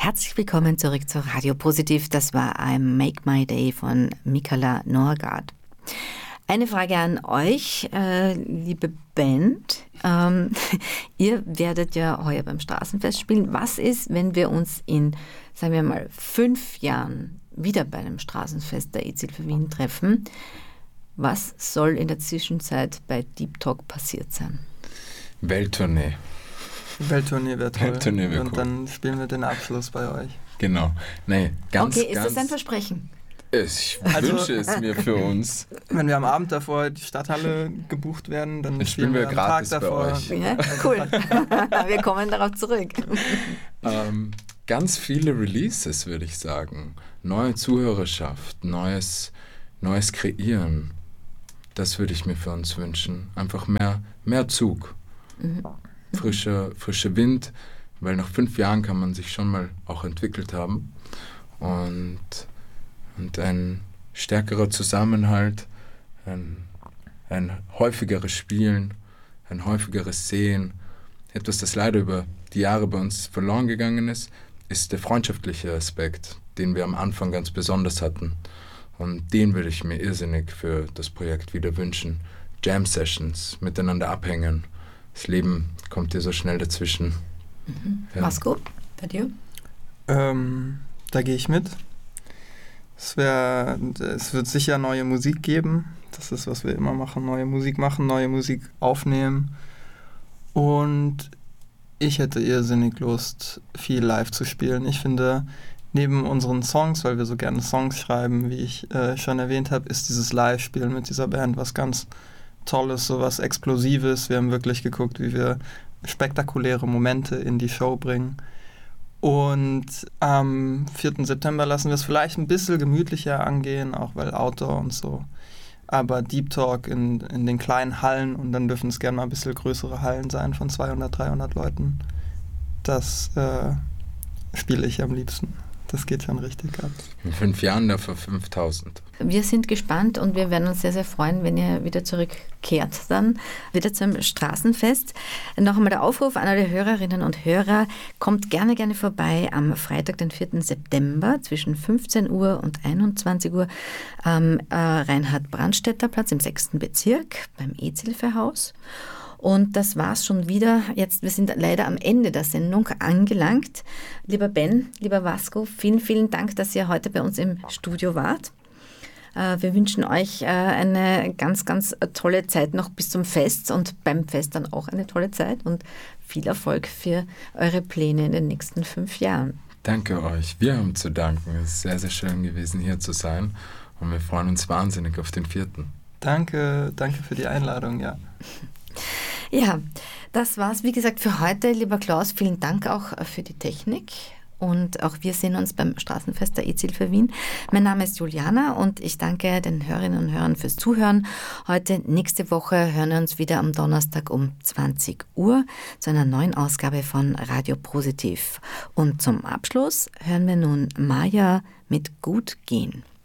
Herzlich willkommen zurück zu Radio Positiv. Das war I Make My Day von Mikaela Norgaard. Eine Frage an euch, liebe Band. Ihr werdet ja heuer beim Straßenfest spielen. Was ist, wenn wir uns in, sagen wir mal, 5 Jahren wieder bei einem Straßenfest der EZIL für Wien treffen? Was soll in der Zwischenzeit bei Deep Talk passiert sein? Welttournee. Welttournee wäre toll. Welttournee wär und cool. Dann spielen wir den Abschluss bei euch. Genau. Nee, ist das ein Versprechen? Ich wünsche es mir für uns. Wenn wir am Abend davor die Stadthalle gebucht werden, dann spielen wir am gratis Tag bei davor. euch. Ja, cool. Wir kommen darauf zurück. Ganz viele Releases, würde ich sagen. Neue Zuhörerschaft, neues Kreieren. Das würde ich mir für uns wünschen. Einfach mehr Zug. Frischer Wind, weil nach 5 Jahren kann man sich schon mal auch entwickelt haben. Und ein stärkerer Zusammenhalt, ein häufigeres Spielen, ein häufigeres Sehen. Etwas, das leider über die Jahre bei uns verloren gegangen ist der freundschaftliche Aspekt, den wir am Anfang ganz besonders hatten. Und den würde ich mir irrsinnig für das Projekt wieder wünschen. Jam-Sessions, miteinander abhängen. Das Leben kommt dir so schnell dazwischen. Ja. Vasco, bei dir? Da gehe ich mit. Es wird sicher neue Musik geben. Das ist, was wir immer machen. Neue Musik aufnehmen. Und ich hätte irrsinnig Lust, viel live zu spielen. Ich finde, neben unseren Songs, weil wir so gerne Songs schreiben, wie ich schon erwähnt habe, ist dieses Live-Spielen mit dieser Band was ganz Tolles, so was Explosives. Wir haben wirklich geguckt, wie wir spektakuläre Momente in die Show bringen. Und am 4. September lassen wir es vielleicht ein bisschen gemütlicher angehen, auch weil Outdoor und so. Aber Deep Talk in den kleinen Hallen, und dann dürfen es gerne mal ein bisschen größere Hallen sein von 200, 300 Leuten. Das spiele ich am liebsten. Das geht schon richtig ab. In 5 Jahren dafür 5000. Wir sind gespannt und wir werden uns sehr, sehr freuen, wenn ihr wieder zurückkehrt, dann wieder zum Straßenfest. Noch einmal der Aufruf an alle Hörerinnen und Hörer, kommt gerne vorbei am Freitag, den 4. September zwischen 15 Uhr und 21 Uhr am Reinhard-Brandstätter-Platz im 6. Bezirk beim EZIL-Haus. Und das war's schon wieder. Jetzt, wir sind leider am Ende der Sendung angelangt. Lieber Ben, lieber Vasco, vielen, vielen Dank, dass ihr heute bei uns im Studio wart. Wir wünschen euch eine ganz, ganz tolle Zeit noch bis zum Fest und beim Fest dann auch eine tolle Zeit und viel Erfolg für eure Pläne in den nächsten 5 Jahren. Danke euch. Wir haben zu danken. Es ist sehr, sehr schön gewesen, hier zu sein und wir freuen uns wahnsinnig auf den 4. Danke für die Einladung, ja. Ja, das war's, wie gesagt, für heute. Lieber Klaus, vielen Dank auch für die Technik. Und auch wir sehen uns beim Straßenfest der EZIL für Wien. Mein Name ist Juliana und ich danke den Hörerinnen und Hörern fürs Zuhören. Nächste Woche hören wir uns wieder am Donnerstag um 20 Uhr zu einer neuen Ausgabe von Radio Positiv. Und zum Abschluss hören wir nun Maja mit Gut gehen.